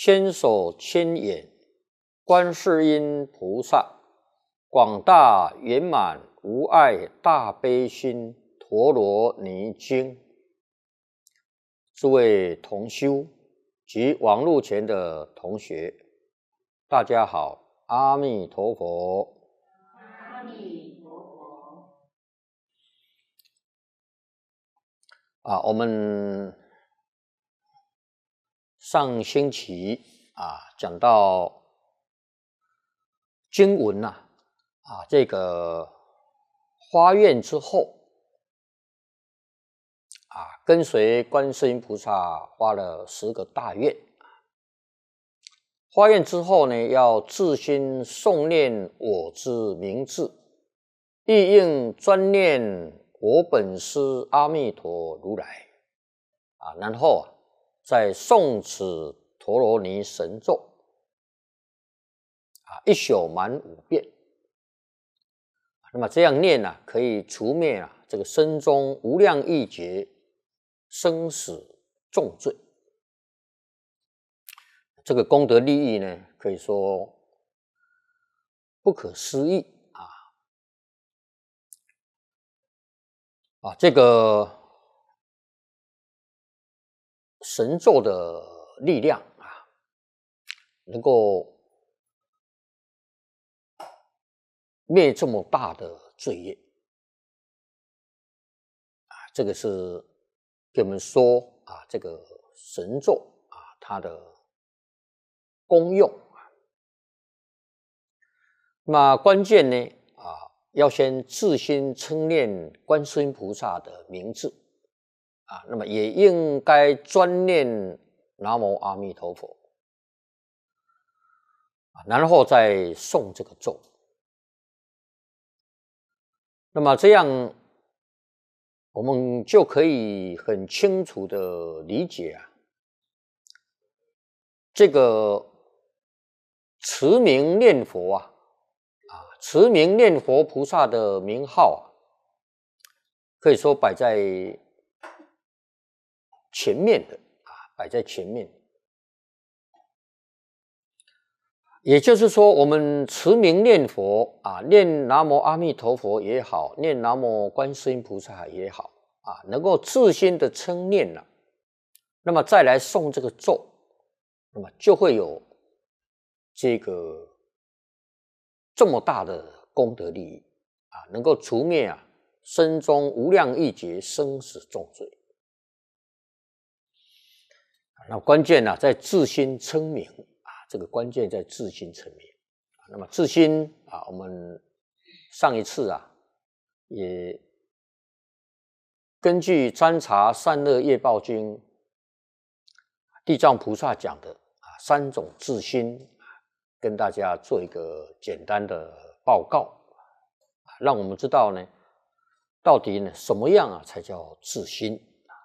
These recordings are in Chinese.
千手千眼观世音菩萨，广大圆满无碍大悲心陀罗尼经。诸位同修及网络前的同学，大家好，阿弥陀佛。 阿弥陀佛。 我们上星期讲到经文这个发愿之后跟随观世音菩萨发了10个大愿。发愿之后呢，要自心诵念我之名字，意应专念我本师阿弥陀如来然后再诵此陀罗尼神咒一宿满5遍。那么这样念可以除灭这个身中无量亿劫生死重罪。这个功德利益呢，可以说不可思议这个神咒的力量能够灭这么大的罪业这个是给我们说这个神咒它的功用。那关键呢要先自心称念观世音菩萨的名字那么也应该专念南无阿弥陀佛然后再诵这个咒。那么这样我们就可以很清楚的理解这个持名念佛持名念佛菩萨的名号可以说摆在前面的摆在前面。也就是说，我们持名念佛念南无阿弥陀佛也好，念南无观世音菩萨也好能够自心的称念那么再来诵这个咒，那么就会有这个这么大的功德利益能够除灭身中无量亿劫生死重罪。那关键在自心称名这个关键在自心称名。那么自心我们上一次也根据《参查善恶业报经》地藏菩萨讲的3种自心，跟大家做一个简单的报告让我们知道呢，到底呢什么样才叫自心。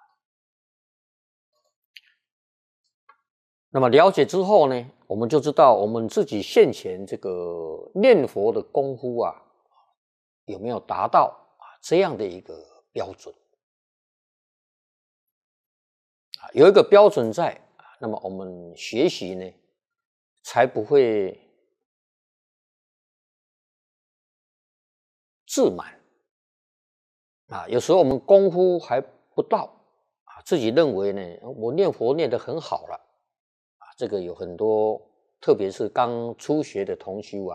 那么了解之后呢，我们就知道我们自己现前这个念佛的功夫有没有达到这样的一个标准有一个标准在那么我们学习呢才不会自满有时候我们功夫还不到自己认为呢我念佛念得很好了这个有很多特别是刚初学的同修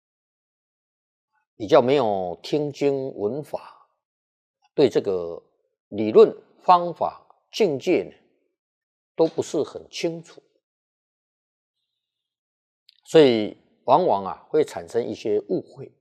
比较没有听经闻法，对这个理论方法境界呢都不是很清楚，所以往往会产生一些误会